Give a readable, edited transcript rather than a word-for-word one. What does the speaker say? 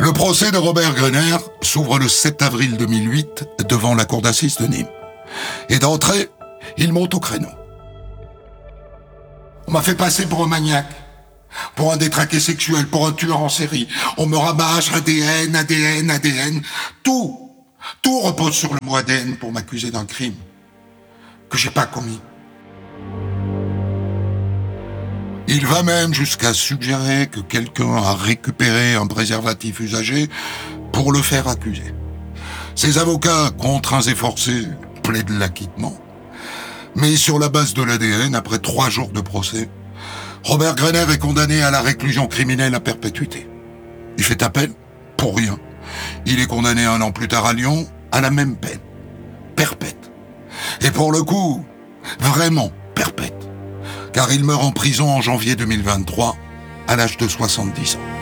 Le procès de Robert Grener s'ouvre le 7 avril 2008 devant la cour d'assises de Nîmes. Et d'entrée, il monte au créneau. On m'a fait passer pour un maniaque, pour un détraqué sexuel, pour un tueur en série. On me rabâche ADN. Tout repose sur le mot ADN pour m'accuser d'un crime que j'ai pas commis. Il va même jusqu'à suggérer que quelqu'un a récupéré un préservatif usagé pour le faire accuser. Ses avocats, contraints et forcés, plaident l'acquittement. Mais sur la base de l'ADN, après 3 jours de procès, Robert Grener est condamné à la réclusion criminelle à perpétuité. Il fait appel pour rien. Il est condamné 1 an plus tard à Lyon à la même peine, perpète. Et pour le coup, vraiment perpète. Car il meurt en prison en janvier 2023, à l'âge de 70 ans.